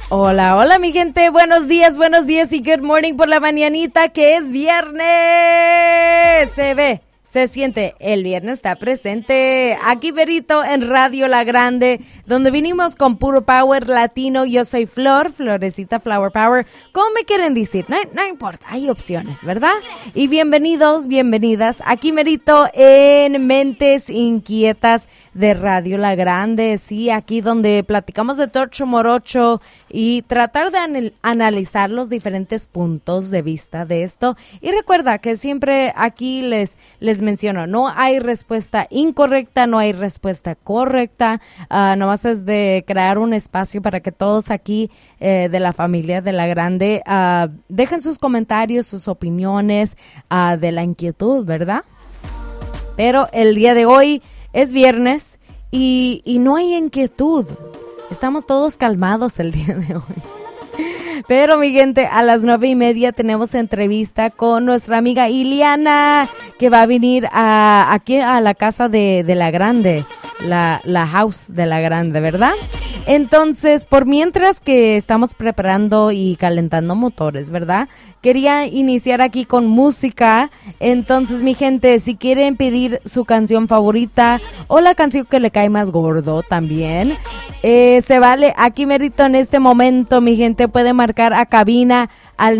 Hola, hola mi gente, buenos días y good morning por la mañanita que es viernes. Se ve, se siente, el viernes está presente. Aquí Verito en Radio La Grande, donde vinimos con puro power latino. Yo soy Flor, Florecita Flower Power. ¿Cómo me quieren decir? No importa, hay opciones, ¿verdad? Y bienvenidos, bienvenidas. Aquí Verito en Mentes Inquietas de Radio La Grande, sí, aquí donde platicamos de tocho morocho y tratar de analizar los diferentes puntos de vista de esto. Y recuerda que siempre aquí les menciono, no hay respuesta incorrecta, no hay respuesta correcta, nomás es de crear un espacio para que todos aquí de la familia de La Grande dejen sus comentarios, sus opiniones de la inquietud, ¿verdad? Pero el día de hoy es viernes y no hay inquietud. Estamos todos calmados el día de hoy. Pero mi gente, a las 9:30 tenemos entrevista con nuestra amiga Iliana, que va a venir aquí a la casa de La Grande, la house de La Grande, ¿verdad? Entonces, por mientras que estamos preparando y calentando motores, ¿verdad? Quería iniciar aquí con música. Entonces, mi gente, si quieren pedir su canción favorita o la canción que le cae más gordo también, se vale. Aquí merito en este momento, mi gente, puede marcar a cabina al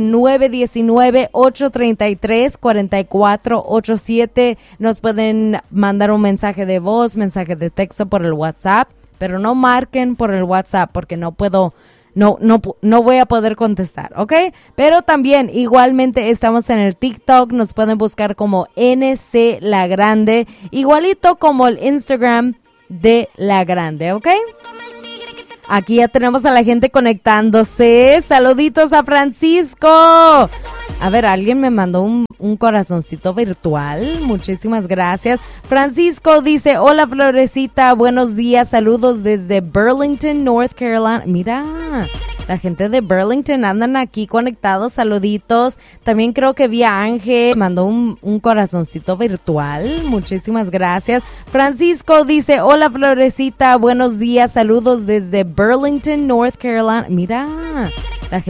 919-833-4487. Nos pueden mandar un mensaje de voz, mensaje de texto por el WhatsApp. Pero no marquen por el WhatsApp porque no voy a poder contestar, ¿ok? Pero también, igualmente, estamos en el TikTok, nos pueden buscar como NC La Grande, igualito como el Instagram de La Grande, ¿ok? Aquí ya tenemos a la gente conectándose. Saluditos a Francisco. A ver, alguien me mandó un corazoncito virtual. Muchísimas gracias. Francisco dice, hola Florecita, buenos días, saludos desde Burlington, North Carolina. Mira, la gente de Burlington andan aquí conectados, saluditos. También creo que vi a Ángel, mandó un corazoncito virtual. Muchísimas gracias. Francisco dice, hola Florecita, buenos días, saludos desde Burlington, North Carolina. Mira,